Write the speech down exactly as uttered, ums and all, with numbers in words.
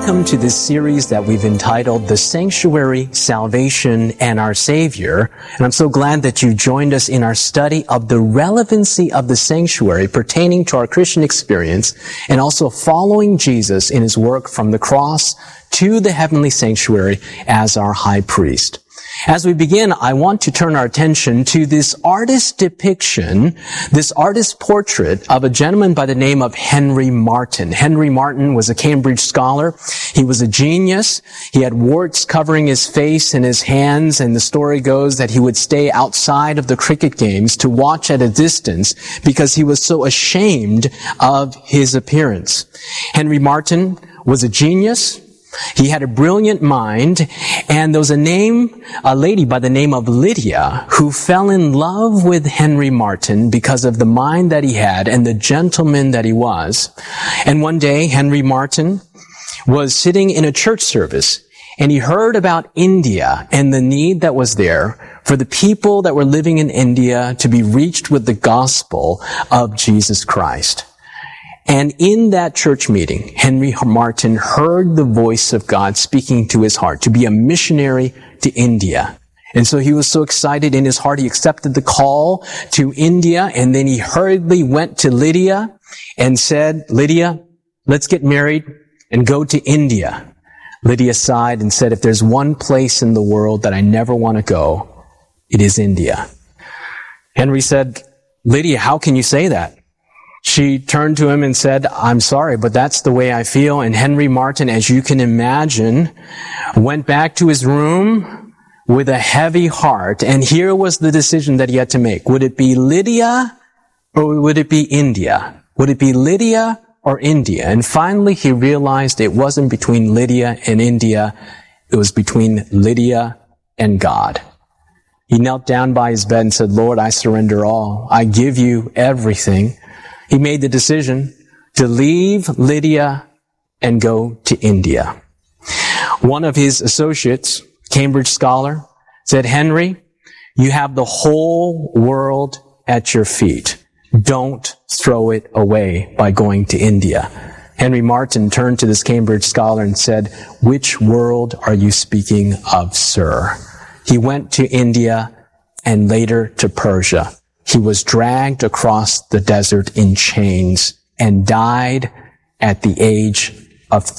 Welcome to this series that we've entitled The Sanctuary, Salvation, and Our Savior. And I'm so glad that you joined us in our study of the relevancy of the sanctuary pertaining to our Christian experience and also following Jesus in his work from the cross to the heavenly sanctuary as our high priest. As we begin, I want to turn our attention to this artist depiction, this artist portrait of a gentleman by the name of Henry Martyn. Henry Martyn was a Cambridge scholar. He was a genius. He had warts covering his face and his hands, and the story goes that he would stay outside of the cricket games to watch at a distance because he was so ashamed of his appearance. Henry Martyn was a genius. He had a brilliant mind, and there was a name, a lady by the name of Lydia, who fell in love with Henry Martyn because of the mind that he had and the gentleman that he was. And one day, Henry Martyn was sitting in a church service, and he heard about India and the need that was there for the people that were living in India to be reached with the gospel of Jesus Christ. And in that church meeting, Henry Martyn heard the voice of God speaking to his heart to be a missionary to India. And so he was so excited in his heart, he accepted the call to India, and then he hurriedly went to Lydia and said, "Lydia, let's get married and go to India." Lydia sighed and said, "If there's one place in the world that I never want to go, it is India." Henry said, "Lydia, how can you say that?" She turned to him and said, "I'm sorry, but that's the way I feel." And Henry Martyn, as you can imagine, went back to his room with a heavy heart. And here was the decision that he had to make. Would it be Lydia or would it be India? Would it be Lydia or India? And finally, he realized it wasn't between Lydia and India. It was between Lydia and God. He knelt down by his bed and said, "Lord, I surrender all. I give you everything." He made the decision to leave Lydia and go to India. One of his associates, Cambridge scholar, said, "Henry, you have the whole world at your feet. Don't throw it away by going to India." Henry Martyn turned to this Cambridge scholar and said, "Which world are you speaking of, sir?" He went to India and later to Persia. He was dragged across the desert in chains and died at the age of